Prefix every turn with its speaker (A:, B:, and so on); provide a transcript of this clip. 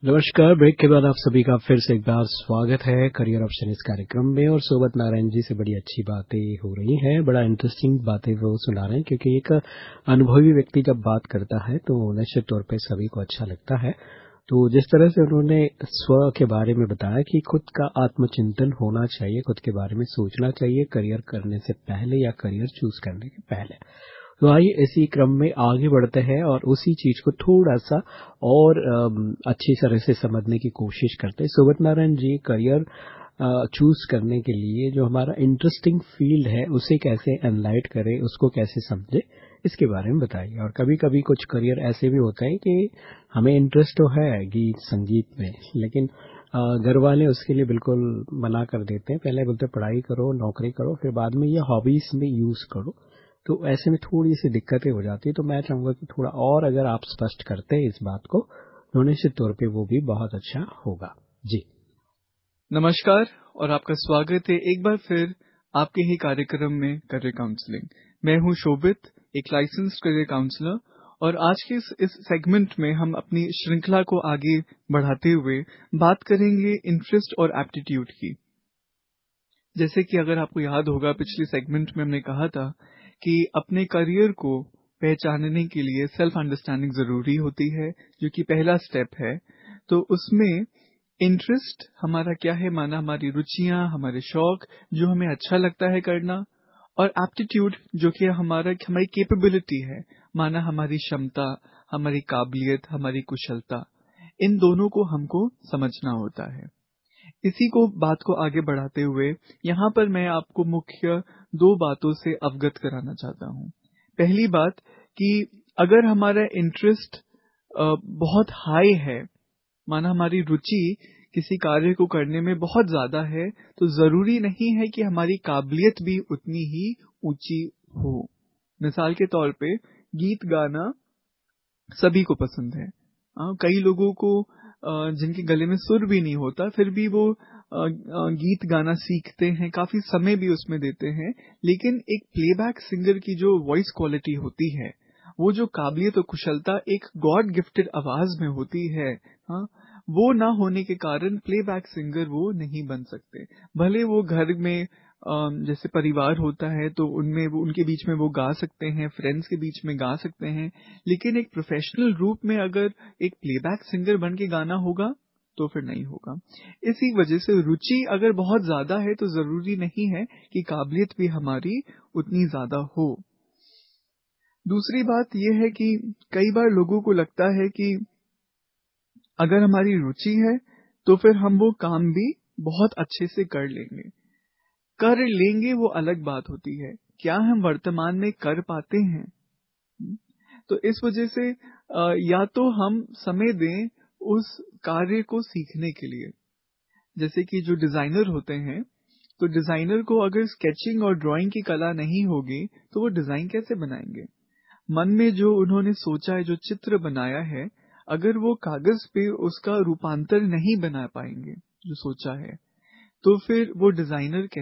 A: नमस्कार। ब्रेक के बाद आप सभी का फिर से एक बार स्वागत है करियर ऑप्शन इस कार्यक्रम में। और सोबत नारायण जी से बड़ी अच्छी बातें हो रही हैं, बड़ा इंटरेस्टिंग बातें वो सुना रहे हैं, क्योंकि एक अनुभवी व्यक्ति जब बात करता है तो निश्चित तौर पे सभी को अच्छा लगता है। तो जिस तरह से उन्होंने स्व के बारे में बताया कि खुद का आत्मचिंतन होना चाहिए, खुद के बारे में सोचना चाहिए करियर करने से पहले या करियर चूज करने के पहले। तो आइए इसी क्रम में आगे बढ़ते हैं और उसी चीज को थोड़ा सा और अच्छी तरह से समझने की कोशिश करते हैं। सोबत नारायण जी, करियर चूज करने के लिए जो हमारा इंटरेस्टिंग फील्ड है उसे कैसे एनलाइट करें, उसको कैसे समझे, इसके बारे में बताइए। और कभी कभी कुछ करियर ऐसे भी होते हैं कि हमें इंटरेस्ट तो है गीत संगीत में, लेकिन घर वाले उसके लिए बिल्कुल मना कर देते हैं। पहले बोलते पढ़ाई करो, नौकरी करो, फिर बाद में ये हॉबीज में यूज करो। तो ऐसे में थोड़ी सी दिक्कतें हो जाती है। तो मैं चाहूंगा कि थोड़ा और अगर आप स्पष्ट करते हैं इस बात को तो निश्चित तौर पे वो भी बहुत अच्छा होगा। जी
B: नमस्कार और आपका स्वागत है एक बार फिर आपके ही कार्यक्रम में करियर काउंसलिंग। मैं हूं शोभित, एक लाइसेंस्ड करियर काउंसलर, और आज के इस सेगमेंट में हम अपनी श्रृंखला को आगे बढ़ाते हुए बात करेंगे इंटरेस्ट और एप्टीट्यूड की। जैसे कि अगर आपको याद होगा, पिछले सेगमेंट में हमने कहा था कि अपने करियर को पहचानने के लिए सेल्फ अंडरस्टैंडिंग जरूरी होती है, जो कि पहला स्टेप है। तो उसमें इंटरेस्ट हमारा क्या है, माना हमारी रुचियां, हमारे शौक जो हमें अच्छा लगता है करना, और एप्टीट्यूड जो कि हमारी कैपेबिलिटी है, माना हमारी क्षमता, हमारी काबिलियत, हमारी कुशलता। इन दोनों को हमको समझना होता है। इसी को बात को आगे बढ़ाते हुए यहाँ पर मैं आपको मुख्य दो बातों से अवगत कराना चाहता हूँ। पहली बात कि अगर हमारा इंटरेस्ट बहुत हाई है, माना हमारी रुचि किसी कार्य को करने में बहुत ज्यादा है, तो जरूरी नहीं है कि हमारी काबिलियत भी उतनी ही ऊंची हो। मिसाल के तौर पे गीत गाना सभी को पसंद है। कई लोगों को जिनके गले में सुर भी नहीं होता, फिर भी वो गीत गाना सीखते हैं, काफी समय भी उसमें देते हैं। लेकिन एक प्लेबैक सिंगर की जो वॉइस क्वालिटी होती है, वो जो काबिलियत और कुशलता एक गॉड गिफ्टेड आवाज में होती है, हाँ, वो ना होने के कारण प्लेबैक सिंगर वो नहीं बन सकते। भले वो घर में जैसे परिवार होता है तो उनमें वो उनके बीच में वो गा सकते हैं, फ्रेंड्स के बीच में गा सकते हैं, लेकिन एक प्रोफेशनल रूप में अगर एक प्लेबैक सिंगर बन के गाना होगा तो फिर नहीं होगा। इसी वजह से रुचि अगर बहुत ज्यादा है तो जरूरी नहीं है कि काबिलियत भी हमारी उतनी ज्यादा हो। दूसरी बात यह है कि कई बार लोगों को लगता है कि अगर हमारी रुचि है तो फिर हम वो काम भी बहुत अच्छे से कर लेंगे वो अलग बात होती है, क्या हम वर्तमान में कर पाते हैं? तो इस वजह से या तो हम समय दें उस कार्य को सीखने के लिए। जैसे कि जो डिजाइनर होते हैं, तो डिजाइनर को अगर स्केचिंग और ड्राइंग की कला नहीं होगी तो वो डिजाइन कैसे बनाएंगे? मन में जो उन्होंने सोचा है, जो चित्र बनाया है, अगर वो कागज पे उसका रूपांतर नहीं बना पाएंगे जो सोचा है, तो फिर वो डिजाइनर